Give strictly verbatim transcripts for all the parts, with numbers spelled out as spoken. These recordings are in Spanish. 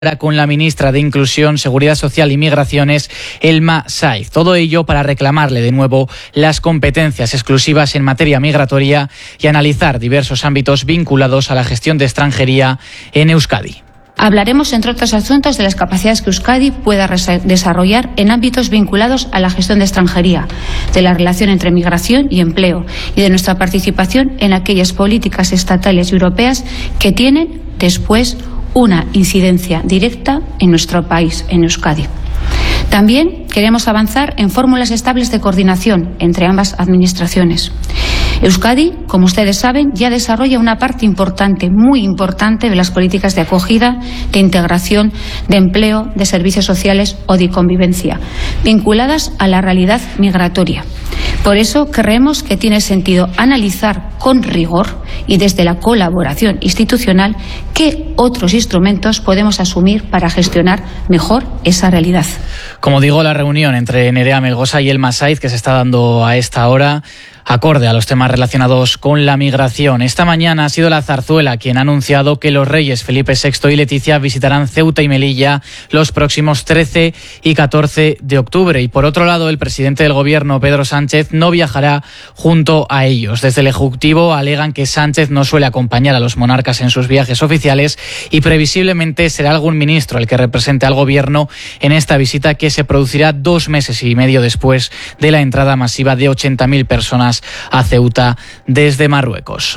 con la ministra de Inclusión, Seguridad Social y Migraciones, Elma Saiz. Todo ello para reclamarle de nuevo las competencias exclusivas en materia migratoria y analizar diversos ámbitos vinculados a la gestión de extranjería en Euskadi. Hablaremos, entre otros asuntos, de las capacidades que Euskadi pueda desarrollar en ámbitos vinculados a la gestión de extranjería, de la relación entre migración y empleo y de nuestra participación en aquellas políticas estatales y europeas que tienen después una incidencia directa en nuestro país, en Euskadi. También queremos avanzar en fórmulas estables de coordinación entre ambas administraciones. Euskadi, como ustedes saben, ya desarrolla una parte importante, muy importante, de las políticas de acogida, de integración, de empleo, de servicios sociales o de convivencia, vinculadas a la realidad migratoria. Por eso creemos que tiene sentido analizar con rigor y desde la colaboración institucional qué otros instrumentos podemos asumir para gestionar mejor esa realidad. Como digo, la reunión entre Nerea Melgosa y Elma Saiz, que se está dando a esta hora, acorde a los temas relacionados con la migración. Esta mañana ha sido la Zarzuela quien ha anunciado que los reyes Felipe sexto y Leticia visitarán Ceuta y Melilla los próximos trece y catorce de octubre. Y por otro lado, el presidente del gobierno, Pedro Sánchez, no viajará junto a ellos. Desde el Ejecutivo alegan que Sánchez no suele acompañar a los monarcas en sus viajes oficiales y previsiblemente será algún ministro el que represente al gobierno en esta visita, que se producirá dos meses y medio después de la entrada masiva de ochenta mil personas a Ceuta desde Marruecos.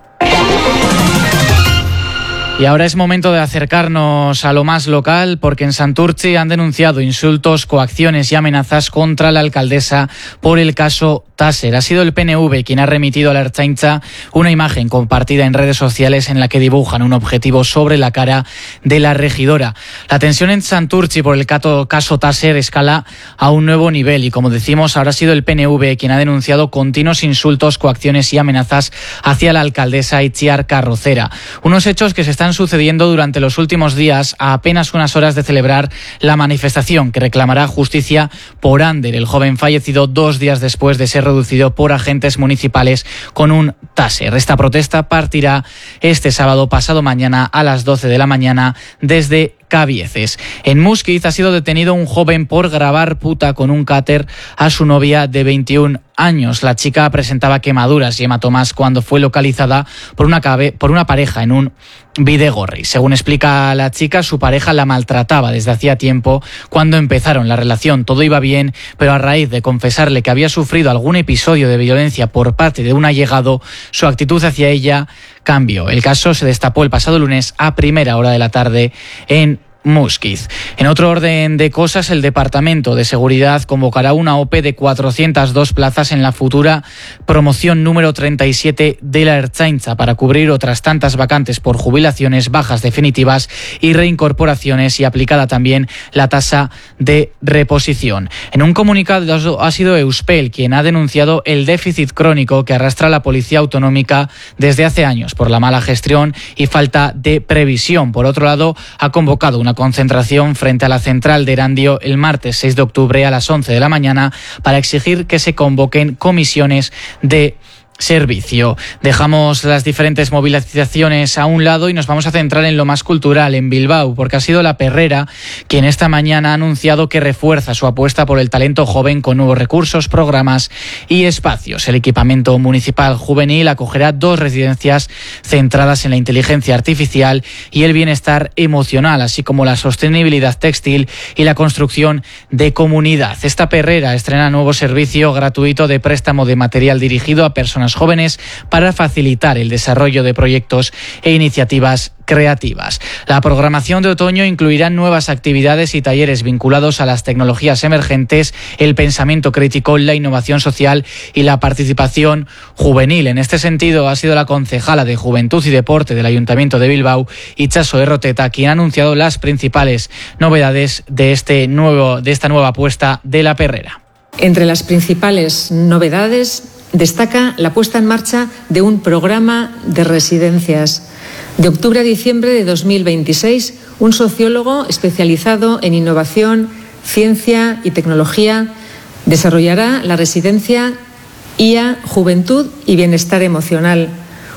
Y ahora es momento de acercarnos a lo más local, porque en Santurtzi han denunciado insultos, coacciones y amenazas contra la alcaldesa por el caso Taser. Ha sido el P N V quien ha remitido a la Ertzaintza una imagen compartida en redes sociales en la que dibujan un objetivo sobre la cara de la regidora. La tensión en Santurtzi por el caso Taser escala a un nuevo nivel y, como decimos, ahora ha sido el P N V quien ha denunciado continuos insultos, coacciones y amenazas hacia la alcaldesa Itziar Carrocera. Unos hechos que se están sucediendo durante los últimos días, a apenas unas horas de celebrar la manifestación que reclamará justicia por Ander, el joven fallecido dos días después de ser reducido por agentes municipales con un Taser. Esta protesta partirá este sábado pasado mañana a las doce de la mañana desde Cabieces. En Muskiz ha sido detenido un joven por grabar puta con un cáter a su novia de veintiún años. La chica presentaba quemaduras y hematomas cuando fue localizada por una, cabe, por una pareja en un Bidegorri. Según explica la chica, su pareja la maltrataba desde hacía tiempo. Cuando empezaron la relación todo iba bien, pero a raíz de confesarle que había sufrido algún episodio de violencia por parte de un allegado, su actitud hacia ella cambió. El caso se destapó el pasado lunes a primera hora de la tarde en Muskiz. En otro orden de cosas, el Departamento de Seguridad convocará una O P de cuatrocientas dos plazas en la futura promoción número treinta y siete de la Ertzaintza para cubrir otras tantas vacantes por jubilaciones, bajas definitivas y reincorporaciones, y aplicada también la tasa de reposición. En un comunicado ha sido Euspel quien ha denunciado el déficit crónico que arrastra la Policía Autonómica desde hace años por la mala gestión y falta de previsión. Por otro lado, ha convocado una concentración frente a la central de Erandio el martes seis de octubre a las once de la mañana para exigir que se convoquen comisiones de servicio. Dejamos las diferentes movilizaciones a un lado y nos vamos a centrar en lo más cultural, en Bilbao, porque ha sido la Perrera quien esta mañana ha anunciado que refuerza su apuesta por el talento joven con nuevos recursos, programas y espacios. El equipamiento municipal juvenil acogerá dos residencias centradas en la inteligencia artificial y el bienestar emocional, así como la sostenibilidad textil y la construcción de comunidad. Esta Perrera estrena nuevo servicio gratuito de préstamo de material dirigido a personas jóvenes para facilitar el desarrollo de proyectos e iniciativas creativas. La programación de otoño incluirá nuevas actividades y talleres vinculados a las tecnologías emergentes, el pensamiento crítico, la innovación social y la participación juvenil. En este sentido, ha sido la concejala de Juventud y Deporte del Ayuntamiento de Bilbao, Itxaso Erroteta, quien ha anunciado las principales novedades de, este nuevo, de esta nueva apuesta de la Perrera. Entre las principales novedades destaca la puesta en marcha de un programa de residencias. De octubre a diciembre de dos mil veintiséis, un sociólogo especializado en innovación, ciencia y tecnología desarrollará la residencia I A, Juventud y Bienestar Emocional,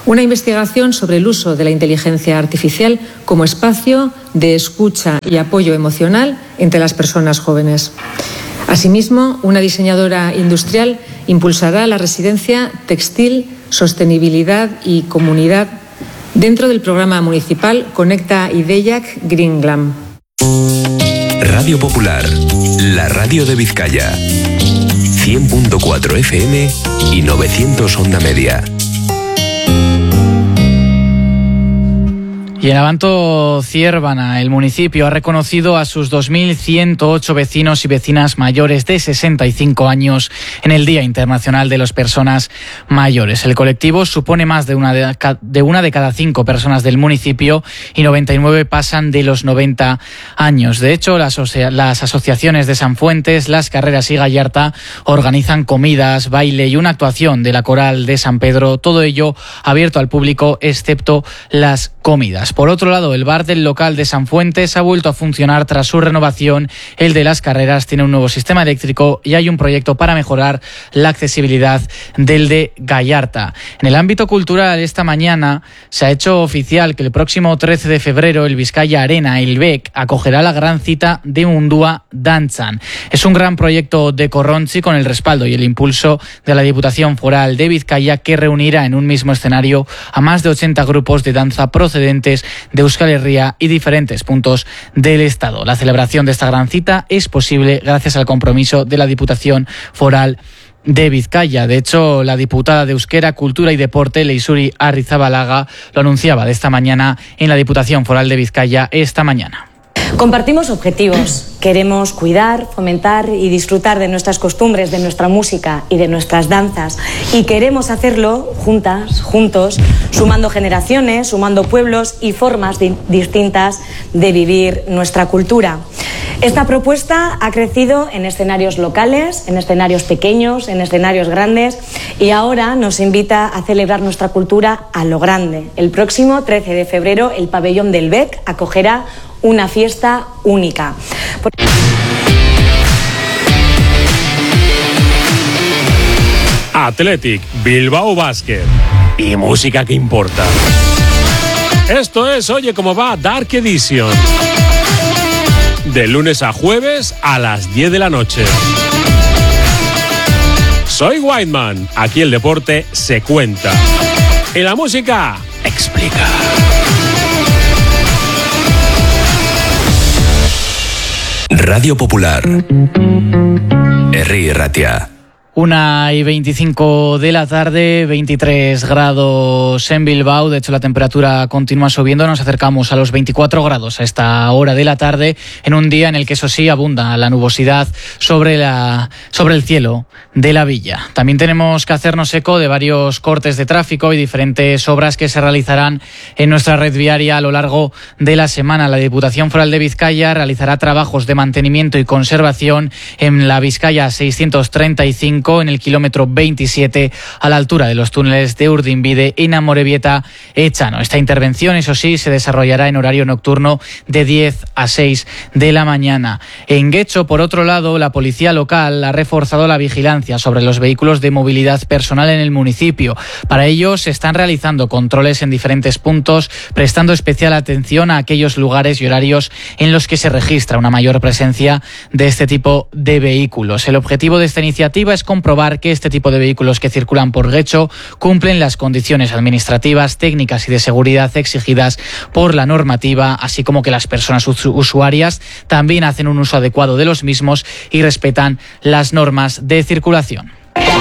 Una investigación sobre el uso de la inteligencia artificial como espacio de escucha y apoyo emocional entre las personas jóvenes. Asimismo, una diseñadora industrial impulsará la residencia textil, sostenibilidad y comunidad dentro del programa municipal Conecta Ideiak Green Glam. Radio Popular, la radio de Vizcaya. cien punto cuatro F M y novecientos onda media. Y en Abanto Ciérvana, el municipio ha reconocido a sus dos mil ciento ocho vecinos y vecinas mayores de sesenta y cinco años en el Día Internacional de las Personas Mayores. El colectivo supone más de una de, de una de cada cinco personas del municipio y noventa y nueve pasan de los noventa años. De hecho, las, las asociaciones de San Fuentes, Las Carreras y Gallarta organizan comidas, baile y una actuación de la Coral de San Pedro, todo ello abierto al público excepto las comidas. Por otro lado, el bar del local de San Fuentes ha vuelto a funcionar tras su renovación. El de Las Carreras tiene un nuevo sistema eléctrico y hay un proyecto para mejorar la accesibilidad del de Gallarta. En el ámbito cultural, esta mañana se ha hecho oficial que el próximo trece de febrero el Vizcaya Arena, el B E C, acogerá la gran cita de Mundua Dantzan. Es un gran proyecto de Corronchi con el respaldo y el impulso de la Diputación Foral de Vizcaya, que reunirá en un mismo escenario a más de ochenta grupos de danza procedentes de Euskal Herria y diferentes puntos del Estado. La celebración de esta gran cita es posible gracias al compromiso de la Diputación Foral de Vizcaya. De hecho, la diputada de Euskera, Cultura y Deporte, Leisuri Arrizabalaga, lo anunciaba de esta mañana en la Diputación Foral de Vizcaya esta mañana. Compartimos objetivos. Queremos cuidar, fomentar y disfrutar de nuestras costumbres, de nuestra música y de nuestras danzas. Y queremos hacerlo juntas, juntos, sumando generaciones, sumando pueblos y formas de, distintas de vivir nuestra cultura. Esta propuesta ha crecido en escenarios locales, en escenarios pequeños, en escenarios grandes y ahora nos invita a celebrar nuestra cultura a lo grande. El próximo trece de febrero el pabellón del B E C acogerá una fiesta única. Athletic, Bilbao Basket y música que importa. Esto es Oye Cómo Va Dark Edition. De lunes a jueves a las diez de la noche. Soy Whiteman, aquí el deporte se cuenta. Y la música explica. Radio Popular, Herri Ratia. Una y veinticinco de la tarde, veintitrés grados en Bilbao. De hecho, la temperatura continúa subiendo. Nos acercamos a los veinticuatro grados a esta hora de la tarde, en un día en el que, eso sí, abunda la nubosidad sobre, la, sobre el cielo de la villa. También tenemos que hacernos eco de varios cortes de tráfico y diferentes obras que se realizarán en nuestra red viaria a lo largo de la semana. La Diputación Foral de Vizcaya realizará trabajos de mantenimiento y conservación en la Vizcaya seiscientos treinta y cinco, en el kilómetro veintisiete, a la altura de los túneles de Urdinbide y Amorebieta Echano. Esta intervención, eso sí, se desarrollará en horario nocturno de diez a seis de la mañana. En Guecho, por otro lado, la policía local ha reforzado la vigilancia sobre los vehículos de movilidad personal en el municipio. Para ello, se están realizando controles en diferentes puntos, prestando especial atención a aquellos lugares y horarios en los que se registra una mayor presencia de este tipo de vehículos. El objetivo de esta iniciativa es comprobar que este tipo de vehículos que circulan por Guecho cumplen las condiciones administrativas, técnicas y de seguridad exigidas por la normativa, así como que las personas usuarias también hacen un uso adecuado de los mismos y respetan las normas de circulación.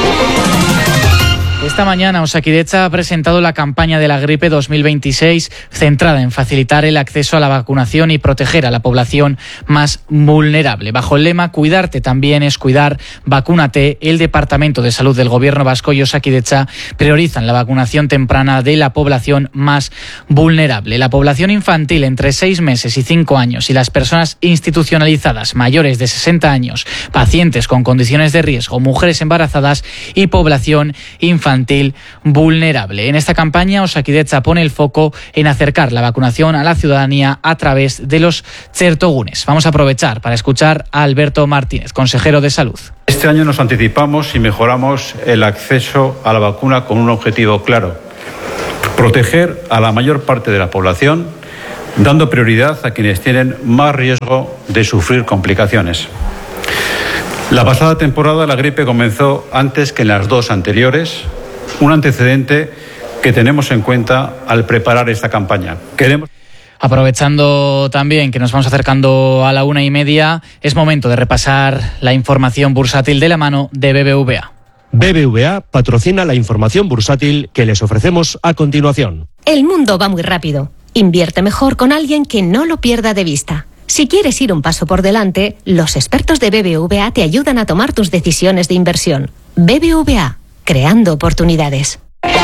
Esta mañana Osakidetza ha presentado la campaña de la gripe dos mil veintiséis centrada en facilitar el acceso a la vacunación y proteger a la población más vulnerable. Bajo el lema "Cuidarte también es cuidar, vacúnate", el Departamento de Salud del Gobierno Vasco y Osakidetza priorizan la vacunación temprana de la población más vulnerable. La población infantil entre seis meses y cinco años y las personas institucionalizadas mayores de sesenta años, pacientes con condiciones de riesgo, mujeres embarazadas y población infantil infantil vulnerable. En esta campaña, Osakidetza pone el foco en acercar la vacunación a la ciudadanía a través de los txertogunes. Vamos a aprovechar para escuchar a Alberto Martínez, consejero de Salud. Este año nos anticipamos y mejoramos el acceso a la vacuna con un objetivo claro: Proteger a la mayor parte de la población, dando prioridad a quienes tienen más riesgo de sufrir complicaciones. La pasada temporada la gripe comenzó antes que en las dos anteriores, un antecedente que tenemos en cuenta al preparar esta campaña. Queremos... Aprovechando también que nos vamos acercando a la una y media, es momento de repasar la información bursátil de la mano de B B V A. B B V A patrocina la información bursátil que les ofrecemos a continuación. El mundo va muy rápido. Invierte mejor con alguien que no lo pierda de vista. Si quieres ir un paso por delante, los expertos de B B V A te ayudan a tomar tus decisiones de inversión. B B V A, creando oportunidades.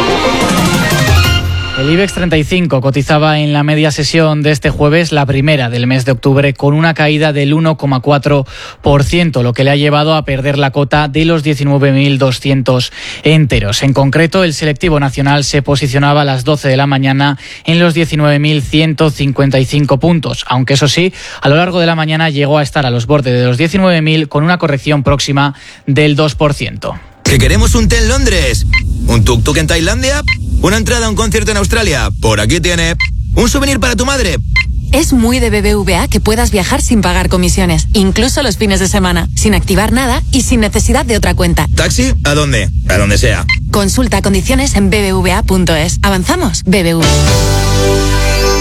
El IBEX treinta y cinco cotizaba en la media sesión de este jueves, la primera del mes de octubre, con una caída del uno coma cuatro por ciento, lo que le ha llevado a perder la cota de los diecinueve mil doscientos enteros. En concreto, el selectivo nacional se posicionaba a las doce de la mañana en los diecinueve mil ciento cincuenta y cinco puntos, aunque eso sí, a lo largo de la mañana llegó a estar a los bordes de los diecinueve mil con una corrección próxima del dos por ciento. ¿Que queremos un té en Londres? ¿Un tuk-tuk en Tailandia? ¿Una entrada a un concierto en Australia? Por aquí tiene. ¿Un souvenir para tu madre? Es muy de B B V A que puedas viajar sin pagar comisiones, incluso los fines de semana, sin activar nada y sin necesidad de otra cuenta. ¿Taxi? ¿A dónde? A donde sea. Consulta condiciones en b b v a punto es. ¿Avanzamos? B B V A.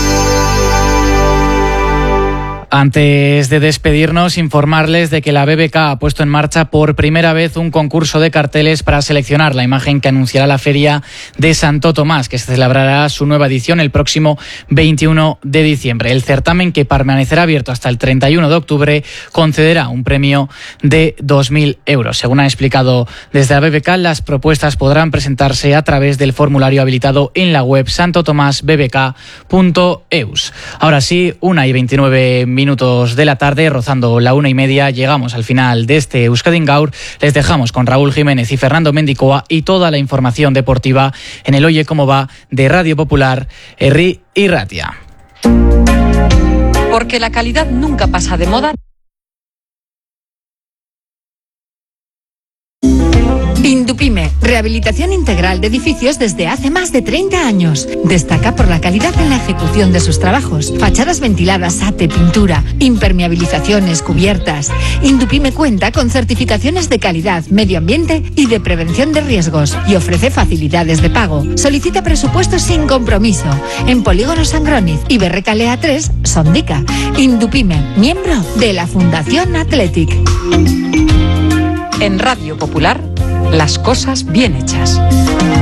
Antes de despedirnos, informarles de que la B B K ha puesto en marcha por primera vez un concurso de carteles para seleccionar la imagen que anunciará la Feria de Santo Tomás, que se celebrará su nueva edición el próximo veintiuno de diciembre. El certamen, que permanecerá abierto hasta el treinta y uno de octubre, concederá un premio de dos mil euros. Según ha explicado desde la B B K, las propuestas podrán presentarse a través del formulario habilitado en la web santo tomás b b k punto e u s. Ahora sí, una y veintinueve minutos minutos de la tarde, rozando la una y media, llegamos al final de este Euskadin Gaur. Les dejamos con Raúl Jiménez y Fernando Mendicoa y toda la información deportiva en el Oye Cómo Va de Radio Popular, Herri y Ratia. Porque la calidad nunca pasa de moda. Indupime, rehabilitación integral de edificios desde hace más de treinta años. Destaca por la calidad en la ejecución de sus trabajos. Fachadas ventiladas, ate, pintura, impermeabilizaciones, cubiertas. Indupime cuenta con certificaciones de calidad, medio ambiente y de prevención de riesgos y ofrece facilidades de pago. Solicita presupuestos sin compromiso en Polígono Sangroniz y Berrecalea tres, Sondica. Indupime, miembro de la Fundación Athletic. En Radio Popular, las cosas bien hechas.